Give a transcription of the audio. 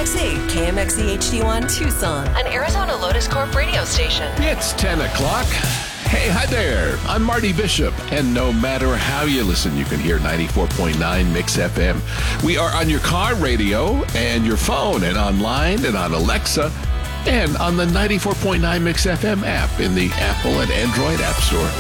KMXE, KMXE HD1 Tucson, an Arizona Lotus Corp radio station. It's 10 o'clock. Hey, hi there. I'm Marty Bishop, and no matter how you listen, you can hear 94.9 Mix FM. We are on your car radio and your phone and online and on Alexa and on the 94.9 Mix FM app in the Apple and Android App Store.